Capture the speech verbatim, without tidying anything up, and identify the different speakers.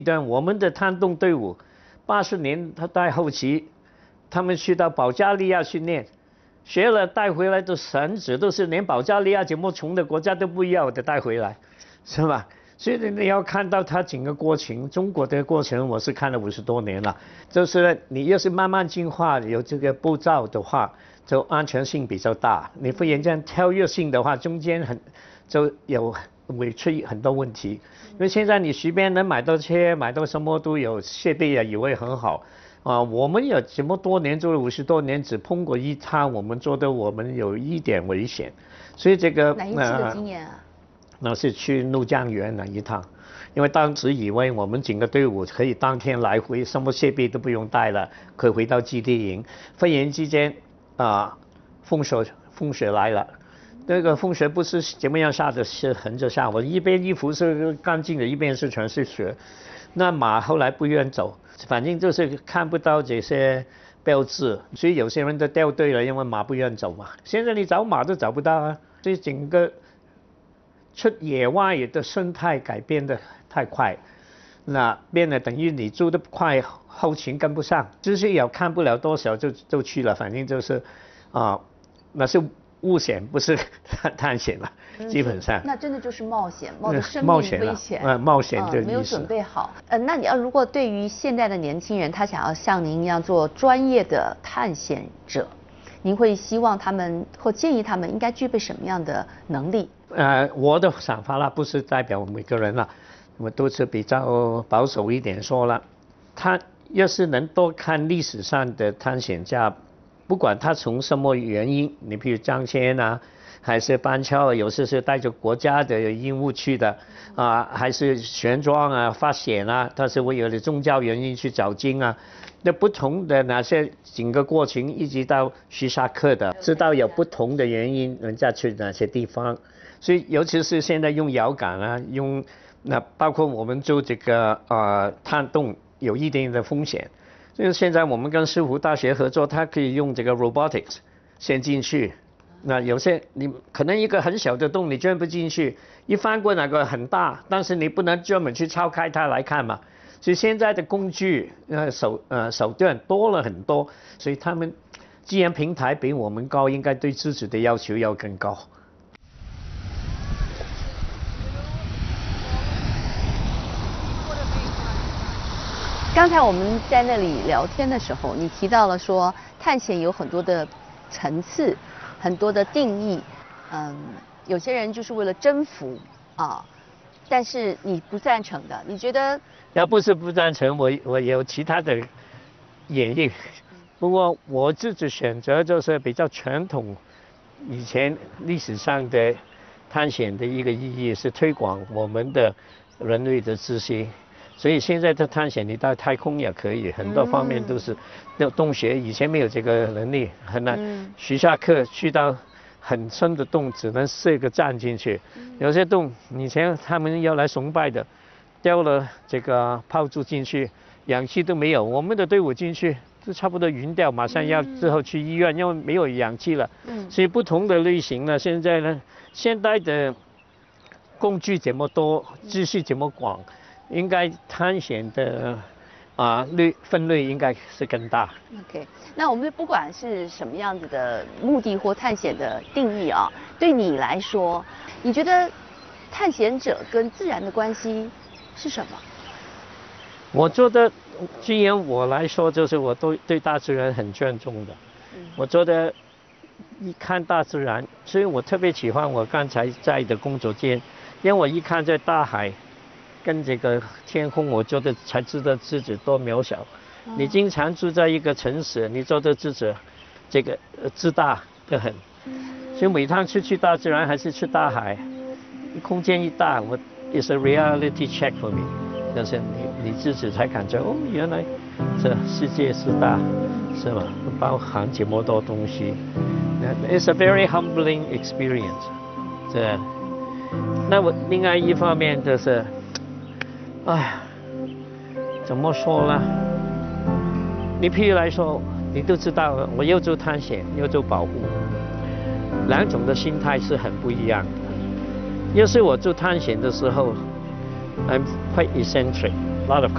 Speaker 1: 但我们的探洞队伍，八十年代后期，他们去到保加利亚训练，学了带回来的绳子都是连保加利亚这么穷的国家都不要的带回来，是吧？所以你要看到它整个过程，中国的过程我是看了五十多年了，就是你要是慢慢进化，有这个步骤的话，就安全性比较大。你忽然间跳跃性的话，中间很就有委屈很多问题。因为现在你随便能买到车，买到什么都有，设备也以为很好啊。我们有这么多年做了五十多年，只碰过一趟，我们做的我们有一点危险，所以这个
Speaker 2: 哪一次的经验啊？呃
Speaker 1: 那是去怒江园那一趟，因为当时以为我们整个队伍可以当天来回，什么设备都不用带了，可以回到基地营。忽然之间啊，风雪风雪来了，那个风雪不是怎么样下的，是横着下，我一边衣服是干净的，一边是全是雪。那马后来不愿走，反正就是看不到这些标志，所以有些人都掉队了，因为马不愿走嘛。现在你找马都找不到啊，所以整个出野外的生态改变的太快，那变得等于你住得快，后勤跟不上，就是也看不了多少就就去了，反正就是啊、呃，那是冒险，不是探险了，基本上。
Speaker 2: 那真的就是冒险，冒着生
Speaker 1: 命
Speaker 2: 危险，
Speaker 1: 嗯，冒险的意思、
Speaker 2: 呃、没有准备好。呃，那你要如果对于现在的年轻人，他想要像您一样做专业的探险者，您会希望他们或建议他们应该具备什么样的能力？
Speaker 1: 呃，我的想法啦，不是代表每个人啦，我都是比较保守一点说了。他要是能多看历史上的探险家，不管他从什么原因，你比如张骞啊，还是班超，有时是带着国家的任务去的啊，还是玄奘啊、发现啊，他是为了宗教原因去找经啊。那不同的那些整个过程，一直到徐沙克的，知道有不同的原因，人家去哪些地方。所以尤其是现在用遥感啊，用那包括我们做这个呃探洞有一定的风险，所以现在我们跟石湖大学合作，它可以用这个 robotics 先进去。那有些你可能一个很小的洞你钻不进去，一翻过那个很大，但是你不能专门去敲开它来看嘛。所以现在的工具呃手呃手段多了很多，所以他们既然平台比我们高，应该对自己的要求要更高。
Speaker 2: 刚才我们在那里聊天的时候，你提到了说探险有很多的层次，很多的定义，嗯，有些人就是为了征服啊，但是你不赞成的，你觉得？
Speaker 1: 要不是不赞成，我我有其他的演绎，不过我自己选择就是比较传统，以前历史上的探险的一个意义是推广我们的人类的知识。所以现在的探险，你到太空也可以，很多方面都是洞穴，以前没有这个能力，很难。徐沙克去到很深的洞，只能设个站进去。有些洞以前他们要来崇拜的，掉了这个炮竹进去，氧气都没有。我们的队伍进去就差不多晕掉，马上要之后去医院，因为没有氧气了。所以不同的类型呢，现在呢，现代的工具这么多，知识这么广。应该探险的啊类分类应该是更大。
Speaker 2: OK， 那我们不管是什么样子的目的或探险的定义啊，对你来说，你觉得探险者跟自然的关系是什么？
Speaker 1: 我觉得，既然我来说，就是我对对大自然很尊重的。嗯、我觉得一看大自然，所以我特别喜欢我刚才在的工作间，因为我一看这大海。跟这个天空，我觉得才知道自己多渺小。哦、你经常住在一个城市，你觉得自己这个呃自大得很。所以每趟出去大自然还是去大海，空间一大，我 it's a reality check for me， 就是你你自己才感觉哦，原来这世界是大，是吧？包含这么多东西 ，it's a very humbling experience。这，那我另外一方面就是。哎呀，怎么说呢？你譬如来说，你都知道，我又做探险，又做保护，两种的心态是很不一样的。要是我做探险的时候 ，I'm quite eccentric，a lot of